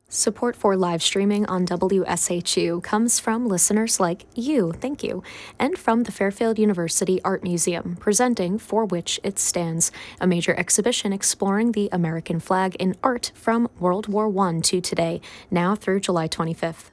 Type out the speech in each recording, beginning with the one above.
Support for live streaming on WSHU comes from listeners like you, thank you, and from the Fairfield University Art Museum, presenting For Which It Stands, a major exhibition exploring the American flag in art from World War I to today, now through July 25th.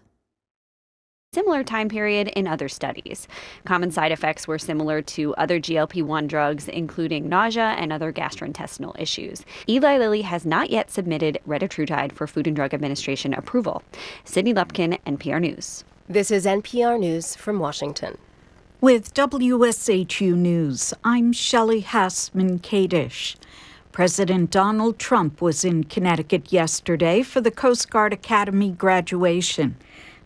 Similar time period in other studies. Common side effects were similar to other GLP-1 drugs, including nausea and other gastrointestinal issues. Eli Lilly has not yet submitted retatrutide for Food and Drug Administration approval. Sydney Lupkin, NPR News. This is NPR News from Washington. With WSHU News, I'm Shelley Hassman-Kadish. President Donald Trump was in Connecticut yesterday for the Coast Guard Academy graduation.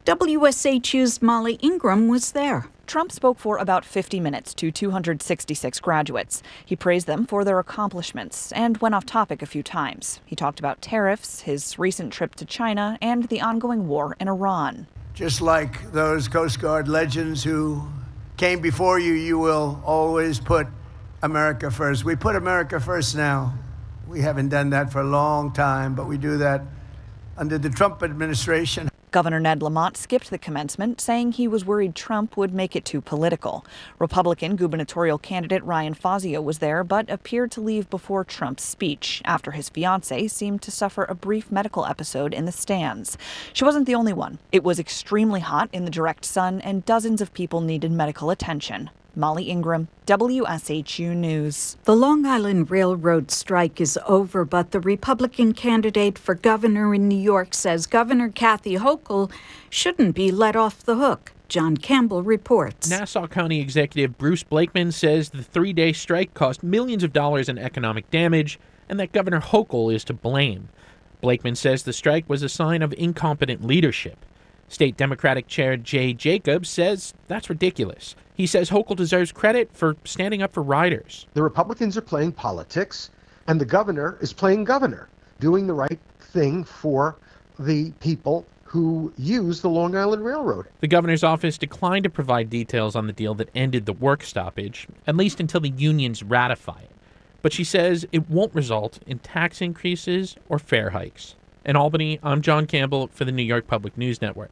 WSHU's Molly Ingram was there. Trump spoke for about 50 minutes to 266 graduates. He praised them for their accomplishments and went off topic a few times. He talked about tariffs, his recent trip to China, and the ongoing war in Iran. Just like those Coast Guard legends who came before you, you will always put America first. We put America first now. We haven't done that for a long time, but we do that under the Trump administration. Governor Ned Lamont skipped the commencement, saying he was worried Trump would make it too political. Republican gubernatorial candidate Ryan Fazio was there, but appeared to leave before Trump's speech, after his fiancée seemed to suffer a brief medical episode in the stands. She wasn't the only one. It was extremely hot in the direct sun, and dozens of people needed medical attention. Molly Ingram, WSHU News. The Long Island Railroad strike is over, but the Republican candidate for governor in New York says Governor Kathy Hochul shouldn't be let off the hook. John Campbell reports. Nassau County Executive Bruce Blakeman says the three-day strike cost millions of dollars in economic damage and that Governor Hochul is to blame. Blakeman says the strike was a sign of incompetent leadership. State Democratic Chair Jay Jacobs says that's ridiculous. He says Hochul deserves credit for standing up for riders. The Republicans are playing politics, and the governor is playing governor, doing the right thing for the people who use the Long Island Railroad. The governor's office declined to provide details on the deal that ended the work stoppage, at least until the unions ratify it. But she says it won't result in tax increases or fare hikes. In Albany, I'm John Campbell for the New York Public News Network.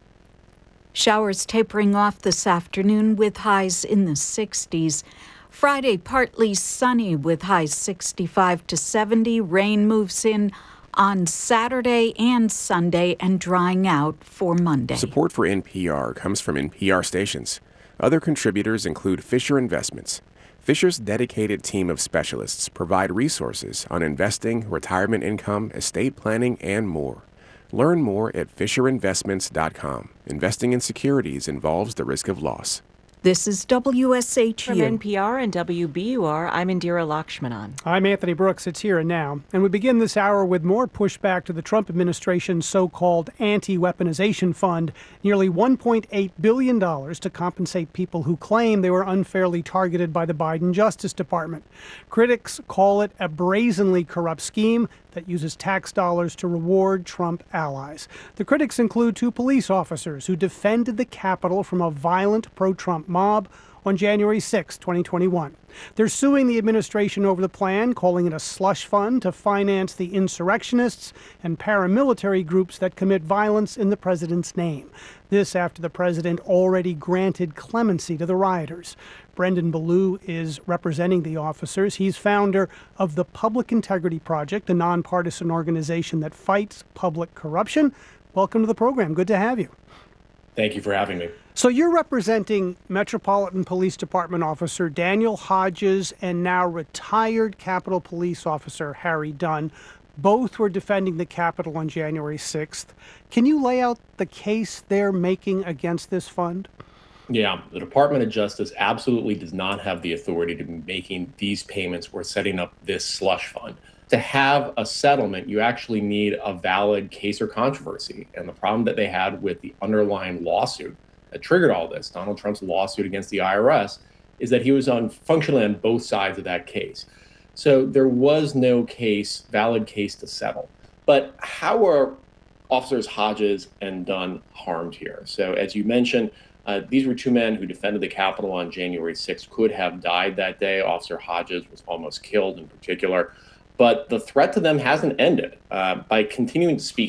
Showers tapering off this afternoon with highs in the 60s. Friday, partly sunny with highs 65 to 70. Rain moves in on Saturday and Sunday and drying out for Monday. Support for NPR comes from NPR stations. Other contributors include Fisher Investments. Fisher's dedicated team of specialists provide resources on investing, retirement income, estate planning, and more. Learn more at FisherInvestments.com. Investing in securities involves the risk of loss. This is WSHU. From NPR and WBUR, I'm Indira Lakshmanan. I'm Anthony Brooks. It's Here and Now. And we begin this hour with more pushback to the Trump administration's so-called anti-weaponization fund, nearly $1.8 billion to compensate people who claim they were unfairly targeted by the Biden Justice Department. Critics call it a brazenly corrupt scheme that uses tax dollars to reward Trump allies. The critics include two police officers who defended the Capitol from a violent pro-Trump mob on January 6, 2021. They're suing the administration over the plan, calling it a slush fund to finance the insurrectionists and paramilitary groups that commit violence in the president's name. This after the president already granted clemency to the rioters. Brendan Ballou is representing the officers. He's founder of the Public Integrity Project, a nonpartisan organization that fights public corruption. Welcome to the program. Good to have you. Thank you for having me. So you're representing Metropolitan Police Department officer Daniel Hodges and now retired Capitol Police officer Harry Dunn. Both were defending the Capitol on January 6th. Can you lay out the case they're making against this fund? Yeah, the Department of Justice absolutely does not have the authority to be making these payments or setting up this slush fund. To have a settlement, you actually need a valid case or controversy. And the problem that they had with the underlying lawsuit that triggered all this, Donald Trump's lawsuit against the IRS, is that he was functionally on both sides of that case. So there was no valid case to settle. But how are Officers Hodges and Dunn harmed here? So as you mentioned, these were two men who defended the Capitol on January 6th, could have died that day. Officer Hodges was almost killed in particular. But the threat to them hasn't ended. By continuing to speak